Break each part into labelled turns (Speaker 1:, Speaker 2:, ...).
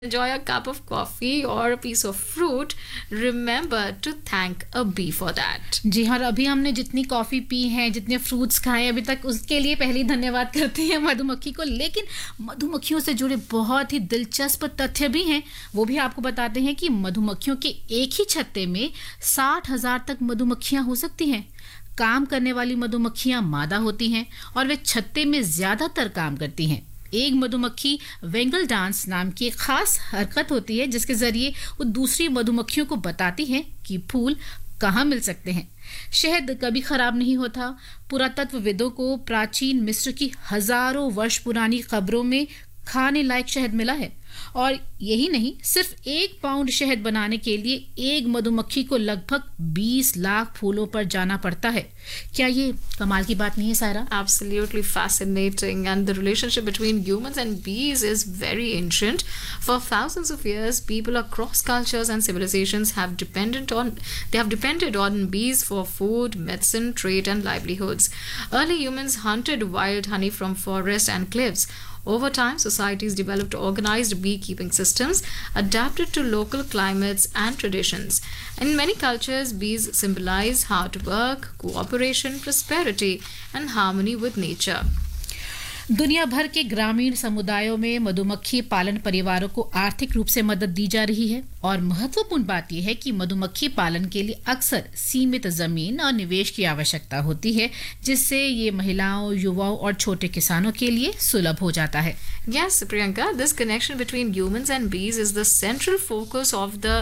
Speaker 1: enjoy a cup of coffee or a piece of fruit, remember to thank a bee for that.
Speaker 2: जी हाँ, और अभी हमने जितनी coffee P है, जितने फ्रूट्स खाए अभी तक, उसके लिए पहले ही धन्यवाद करते हैं मधुमक्खी को। लेकिन मधुमक्खियों से जुड़े बहुत ही दिलचस्प तथ्य भी हैं। वो भी आपको बताते हैं कि मधुमक्खियों के एक ही छत्ते में 60,000 तक मधुमक्खियाँ हो सकती हैं। काम करने वाली मधुमक्खियाँ मादा होती हैं और वे छत्ते में ज़्यादातर काम करती हैं। एक मधुमक्खी वेंगल डांस नाम की एक खास हरकत होती है जिसके जरिए वो दूसरी मधुमक्खियों को बताती है कि फूल कहाँ मिल सकते हैं। शहद कभी खराब नहीं होता। पुरातत्वविदों को प्राचीन मिस्र की हजारों वर्ष पुरानी कब्रों में खाने लायक शहद मिला है। और यही नहीं, सिर्फ 1 पाउंड शहद बनाने के लिए एक मधुमक्खी को लगभग 20 लाख फूलों पर जाना पड़ता है। क्या ये कमाल की बात नहीं है Saira?
Speaker 1: Absolutely fascinating, and the relationship between humans and bees is very ancient. For thousands of years, people across cultures and civilizations have depended on bees for food, medicine, trade, and livelihoods. Early humans hunted wild honey from forests and cliffs. Over time, societies developed organized beekeeping systems adapted to local climates and traditions. In many cultures, bees symbolize hard work, cooperation, prosperity, and harmony with nature.
Speaker 2: दुनिया भर के ग्रामीण समुदायों में मधुमक्खी पालन परिवारों को आर्थिक रूप से मदद दी जा रही है। और महत्वपूर्ण बात यह है कि मधुमक्खी पालन के लिए अक्सर सीमित जमीन और निवेश की आवश्यकता होती है, जिससे ये महिलाओं, युवाओं और छोटे किसानों के लिए सुलभ हो जाता है।
Speaker 1: Yes, Priyanka, this connection between humans and bees is the central focus of the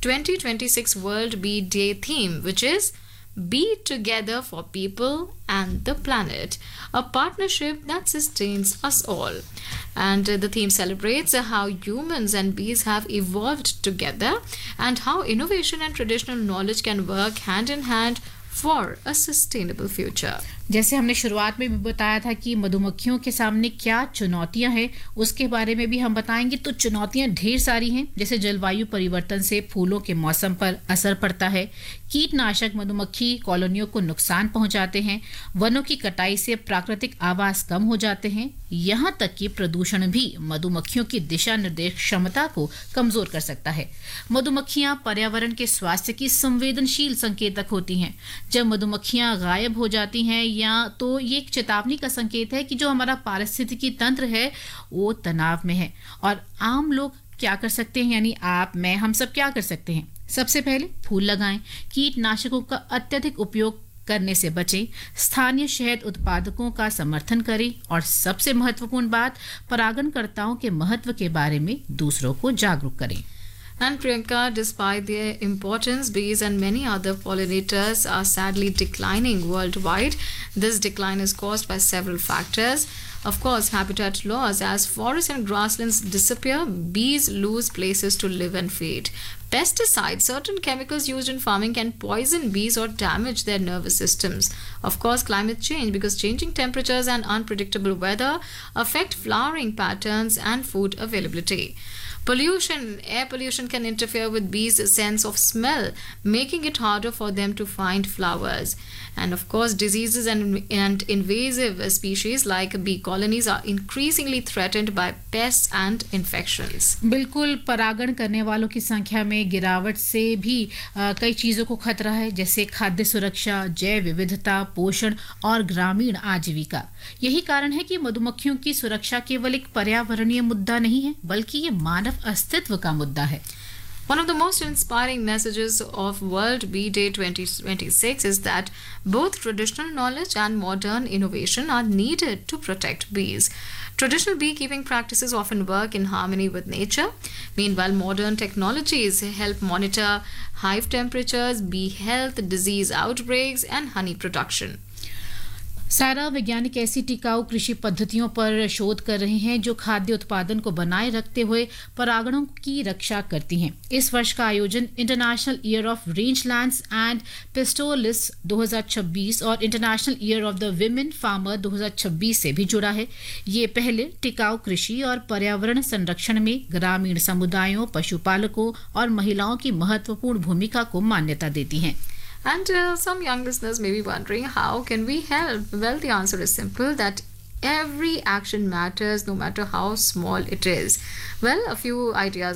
Speaker 1: 2026 World Bee Day theme, which is Be Together for People and the Planet, a partnership that sustains us all. And the theme celebrates how humans and bees have evolved together and how innovation and traditional knowledge can work hand in hand for a sustainable future.
Speaker 2: जैसे हमने शुरुआत में भी बताया था कि मधुमक्खियों के सामने क्या चुनौतियां हैं, उसके बारे में भी हम बताएंगे। तो चुनौतियां ढेर सारी हैं, जैसे जलवायु परिवर्तन से फूलों के मौसम पर असर पड़ता है, कीटनाशक मधुमक्खी कॉलोनियों को नुकसान पहुंचाते हैं, वनों की कटाई से प्राकृतिक आवास कम हो जाते हैं, यहाँ तक कि प्रदूषण भी मधुमक्खियों की दिशा निर्देश क्षमता को कमजोर कर सकता है। मधुमक्खियां पर्यावरण के स्वास्थ्य की संवेदनशील संकेतक होती हैं। जब मधुमक्खियां गायब हो जाती हैं या तो ये एक चेतावनी का संकेत है कि जो हमारा पारिस्थितिकी तंत्र है वो तनाव में है। और आम लोग क्या कर सकते हैं, यानी आप, मैं, हम सब क्या कर सकते हैं? सबसे पहले फूल लगाएं, कीटनाशकों का अत्यधिक उपयोग करने से बचें, स्थानीय शहद उत्पादकों का समर्थन करें और सबसे महत्वपूर्ण बात, परागणकर्ताओं के महत्व के बारे में दूसरों को जागरूक करें।
Speaker 1: And Priyanka, despite their importance, bees and many other pollinators are sadly declining worldwide. This decline is caused by several factors. Of course, habitat loss. As forests and grasslands disappear, bees lose places to live and feed. Pesticides, certain chemicals used in farming can poison bees or damage their nervous systems. Of course, climate change, because changing temperatures and unpredictable weather affect flowering patterns and food availability. Pollution, air pollution can interfere with bees' sense of smell, making it harder for them to find flowers. And of course, diseases and invasive species like bee colonies are increasingly threatened by pests and infections.
Speaker 2: बिल्कुल, परागण करने वालों की संख्या में गिरावट से भी कई चीज़ों को खतरा है, जैसे खाद्य सुरक्षा, जैव विविधता, पोषण और ग्रामीण आजीविका। यही कारण है कि मधुमक्खियों की सुरक्षा केवल एक पर्यावरणीय मुद्दा नहीं है, बल्कि ये मानव अस्तित्व का मुद्दा है।
Speaker 1: One of the most inspiring messages of World Bee Day 2026 is that both traditional knowledge and modern innovation are needed to protect bees. Traditional beekeeping practices often work in harmony with nature. Meanwhile, modern technologies help monitor hive temperatures, bee health, disease outbreaks, and honey production.
Speaker 2: सारा वैज्ञानिक ऐसी टिकाऊ कृषि पद्धतियों पर शोध कर रहे हैं जो खाद्य उत्पादन को बनाए रखते हुए परागणों की रक्षा करती हैं। इस वर्ष का आयोजन international year of रेंजलैंड्स and pastoralist 2026 और international year of the women farmer 2026 से भी जुड़ा है। ये पहले टिकाऊ कृषि और पर्यावरण संरक्षण में ग्रामीण समुदायों, पशुपालकों और महिलाओं की महत्वपूर्ण भूमिका को मान्यता देती हैं।
Speaker 1: And some young listeners may be wondering, how can we help? Well, the answer is simple, that every action matters, no matter how small it is. Well, a few ideas